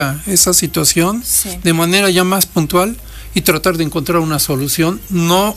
esa situación de manera ya más puntual y tratar de encontrar una solución, no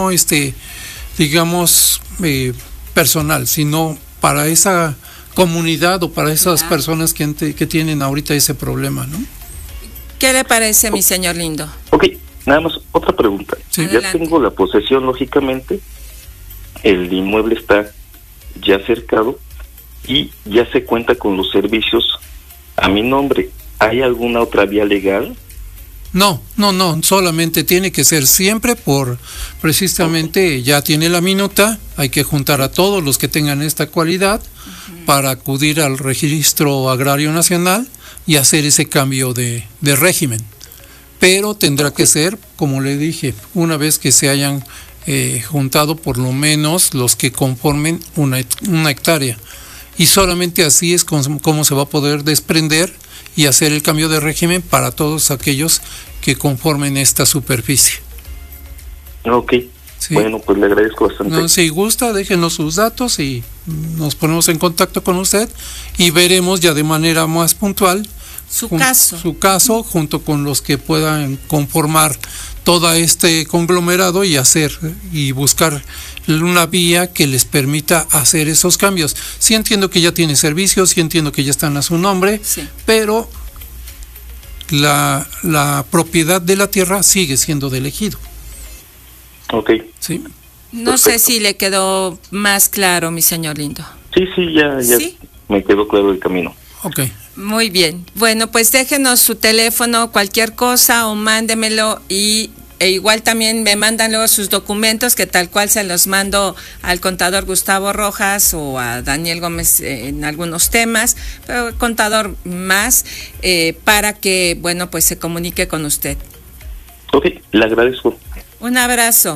digamos personal, sino para esa comunidad o para esas personas que tienen ahorita ese problema, ¿no? ¿Qué le parece, mi señor lindo? Ok, nada más otra pregunta. Sí. Ya tengo la posesión, lógicamente, el inmueble está ya cercado y ya se cuenta con los servicios a mi nombre. ¿Hay alguna otra vía legal? No, solamente tiene que ser siempre precisamente ya tiene la minuta, hay que juntar a todos los que tengan esta cualidad para acudir al Registro Agrario Nacional y hacer ese cambio de régimen. Pero tendrá que ser, como le dije, una vez que se hayan juntado por lo menos los que conformen una hectárea. Y solamente así es como se va a poder desprender y hacer el cambio de régimen para todos aquellos que conformen esta superficie. Ok, sí. Bueno, pues le agradezco bastante. No, si gusta, déjenos sus datos y nos ponemos en contacto con usted y veremos ya de manera más puntual su caso junto con los que puedan conformar todo este conglomerado y buscar una vía que les permita hacer esos cambios. Sí entiendo que ya tiene servicios, sí entiendo que ya están a su nombre, pero la propiedad de la tierra sigue siendo del ejido. Ok. Sí. No sé si le quedó más claro, mi señor lindo. Sí, ya ¿sí? Me quedó claro el camino. Ok. Muy bien. Bueno, pues déjenos su teléfono, cualquier cosa, o mándemelo e igual también me mandan luego sus documentos, que tal cual se los mando al contador Gustavo Rojas o a Daniel Gómez en algunos temas, pero el contador más, para que, bueno, pues se comunique con usted. Ok, le agradezco. Un abrazo.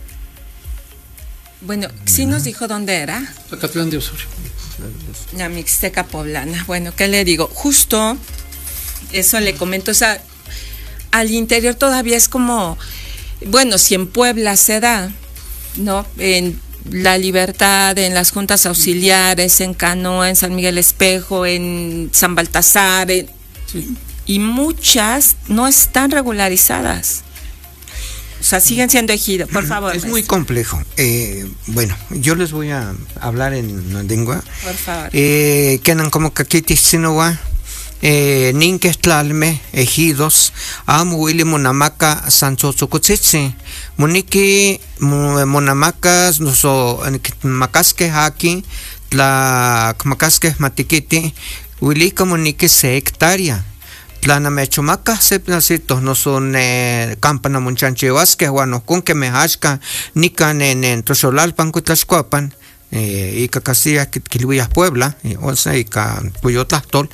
Bueno, ¿sí nos dijo dónde era? Zacatlán de Osorio. La Mixteca Poblana. Bueno, ¿qué le digo? Justo eso le comento, o sea, al interior todavía es como, bueno, si en Puebla se da, ¿no? En La Libertad, en las juntas auxiliares, en Canoa, en San Miguel Espejo, en San Baltasar, y muchas no están regularizadas. O sea, siguen siendo ejidos, por favor. Es muy complejo. Bueno, yo les voy a hablar en lengua. Por favor. Kenan como kakiti sinowa, ninques tlalme, ejidos, willy monamaca sanchochocotzitzi, moniki monamacas, noso macasque haki, la macasque matiquiti, willy comunique se hectárea. Tlana mechomaca sepnasitos no son campana munchanchehuasque guano con que me hashka nican en Toxolalpan Cuitlaxcuapan Ica Castilla Quilhuillas Puebla o sea Ica Cuyotlastol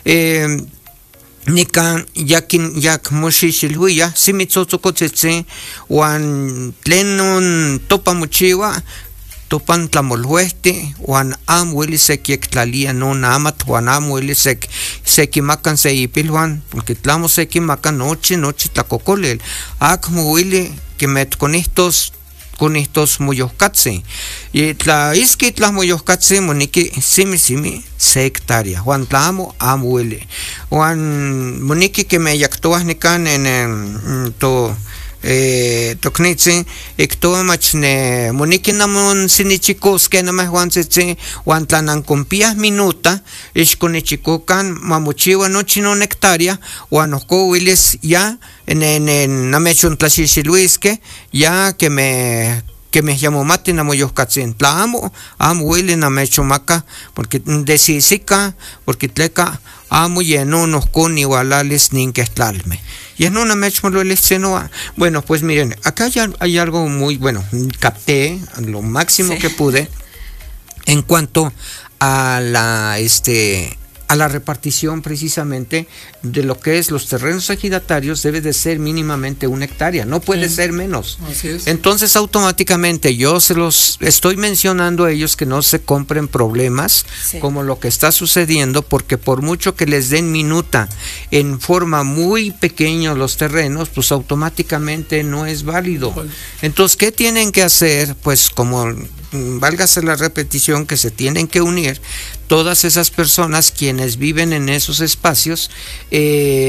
nican yak moshi xilhuilla simitzotzocotzitzi wan tlenon topa mochiwa topan tlamolhuesti wan willy sequiectlalia non amat wan willy sequimacan seipilhuan porque tlamo sequimacan noche tlacocolel como willy que met con estos muyoscatzi y tla isqui tla muyoscatzi moniki simi se hectárea wan tlamo willy wan moniki que me yactoas nican en to toknitzi iktoa machne moniki namon sinichikos que namah wantzitzi wan tlanan compias minuta ixkonichikokan mamochiwa nochi non hectárea wan ohko willis ya en namechon tlaxixiluisque ya que me llamomati namoyohkatzin tla amo willy namechomaca porque desisica porque tleca amo lleno nohkon igualalis ninquestlalme. Y en una bueno, pues miren, acá hay algo muy bueno, capté lo máximo que pude en cuanto a la repartición precisamente de lo que es los terrenos ejidatarios. Debe de ser mínimamente 1 hectárea, no puede ser menos. Así es. Entonces automáticamente yo se los estoy mencionando a ellos que no se compren problemas como lo que está sucediendo, porque por mucho que les den minuta en forma muy pequeña los terrenos, pues automáticamente no es válido. Entonces, ¿qué tienen que hacer? Pues como válgase la repetición, que se tienen que unir todas esas personas quienes viven en esos espacios,